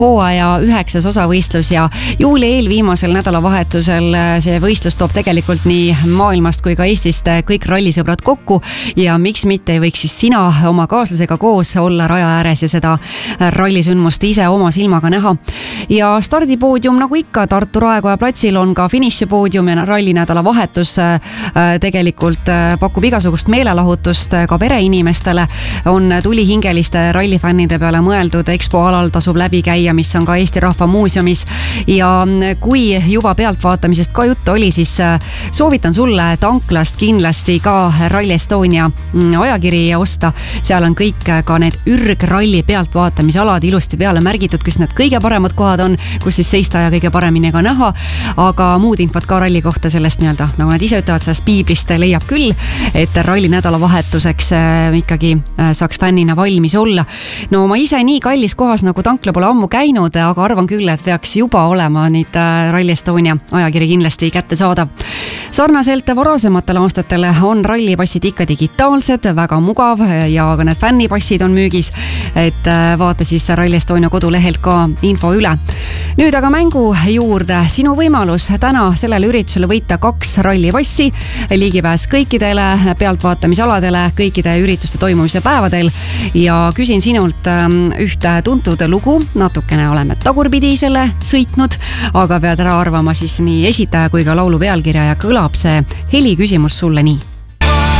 hooaja 9. osavõistlus ja juuli eelviimasel nädalavahetusel see võistlus toob tegelikult nii maailmast kui ka Eestist kõik rallisõbrad kokku ja miks mitte ei võiks siis sina oma kaaslasega koos olla raja ääres ja seda rallisündmust ise oma silmaga näha. Ja stardipoodium nagu ikka Tartu Raekoja platsil on ka finišipoodium ja rallinädalavahetus tegelikult pakub igasugust meelelahutust ka pereinimestele. On tulihingeliste rallifännide peale mõeldud EXPO alal tasub läbi käia, mis on ka Eesti Rahva Muuseumis ja kui juba pealtvaatamisest ka juttu oli, siis soovitan sulle tanklast kindlasti ka Rally Estonia ajakiri osta. Seal on kõik ka need ürgralli pealtvaatamisalad ilusti peale märgitud, kus need kõige paremad kohad on, kus siis seista ja kõige paremini ka näha, aga muud infot ka ralli kohta sellest nii-öelda, nagu nad ise ütlevad, sellest piiblist leiab küll, et ralli nädalavahetuseks ikkagi saaks fännina valmis olla. No ma ise nii kallis kohas nagu tankla pole ammu käinud, aga arvan küll, et peaks juba olema nüüd Rally Estonia ajakiri kindlasti kätte saada. Sarnaselt varasematele aastatele on rallipassid ikka digitaalsed, väga mugav ja ka need fännipassid on müügis, et vaata siis Rally Estonia kodulehelt ka info üle. Nüüd aga mängu juurde. Sinu võimalus täna sellele üritusele võita 2 rallipassi, ligipääs kõikidele pealtvaatamisaladele, kõikide ürituste toimumise päevadel ja küsin sinult ühte tuntud lugu, natukene oleme tagurpidi selle sõitnud, aga pead ära arvama siis nii esitaja kui ka laulu pealkirja ja kõlab see heliküsimus sulle nii.